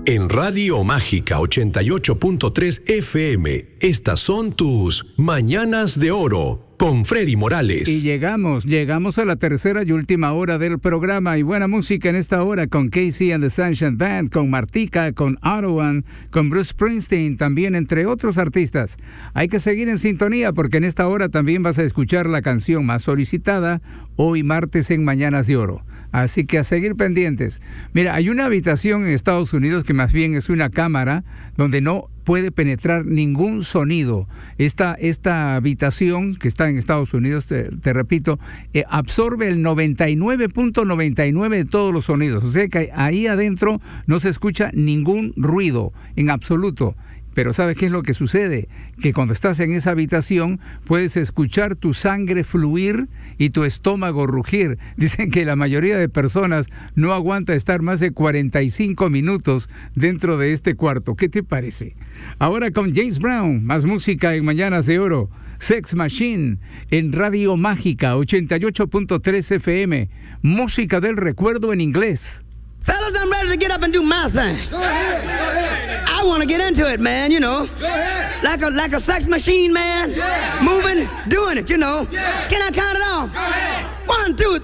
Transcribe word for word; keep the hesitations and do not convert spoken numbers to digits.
En Radio Mágica ochenta y ocho punto tres F M, estas son tus Mañanas de Oro con Freddy Morales. Y llegamos, llegamos a la tercera y última hora del programa, y buena música en esta hora con Casey and the Sunshine Band, con Martika, con Ottawa, con Bruce Springsteen, también entre otros artistas. Hay que seguir en sintonía porque en esta hora también vas a escuchar la canción más solicitada hoy martes en Mañanas de Oro. Así que a seguir pendientes. Mira, hay una habitación en Estados Unidos que más bien es una cámara donde no puede penetrar ningún sonido. Esta, esta habitación que está en Estados Unidos, te, te repito, eh, absorbe el noventa y nueve punto noventa y nueve de todos los sonidos. O sea que ahí adentro no se escucha ningún ruido en absoluto. Pero ¿sabes qué es lo que sucede? Que cuando estás en esa habitación puedes escuchar tu sangre fluir y tu estómago rugir. Dicen que la mayoría de personas no aguanta estar más de cuarenta y cinco minutos dentro de este cuarto. ¿Qué te parece? Ahora con James Brown, más música en Mañanas de Oro. Sex Machine en Radio Mágica ochenta y ocho punto tres F M. Música del recuerdo en inglés. Fellas, I'm ready to get up and do my thing. Go ahead, go ahead. I want to get into it, man, you know. Go ahead. Like a like a sex machine, man. Yeah. Moving, doing it, you know. Yeah. Can I count it off? Go ahead. One, two,